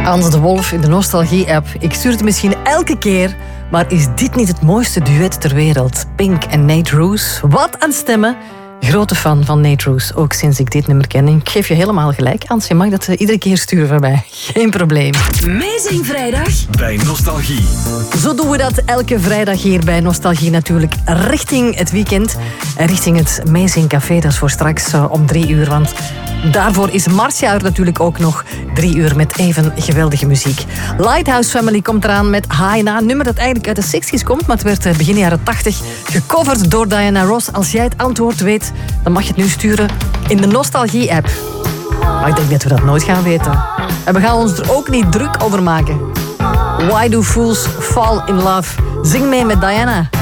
Hans de Wolf in de Nostalgie-app. Ik stuur het misschien elke keer, maar is dit niet het mooiste duet ter wereld? Pink en Nate Roos. Wat aan stemmen. Grote fan van Nate Roos, ook sinds ik dit nummer ken. Ik geef je helemaal gelijk, Hans. Je mag dat iedere keer sturen voor mij. Geen probleem. Amazing Vrijdag bij Nostalgie. Zo doen we dat elke vrijdag hier bij Nostalgie natuurlijk. Richting het weekend. En richting het Amazing Café. Dat is voor straks om 3 uur. Want daarvoor is Marcia er natuurlijk ook nog 3 uur met even geweldige muziek. Lighthouse Family komt eraan met Haina. Een nummer dat eigenlijk uit de 60s komt, maar het werd begin jaren 80 gecoverd door Diana Ross. Als jij het antwoord weet, dan mag je het nu sturen in de Nostalgie-app. Maar ik denk dat we dat nooit gaan weten. En we gaan ons er ook niet druk over maken. Why do fools fall in love? Zing mee met Diana.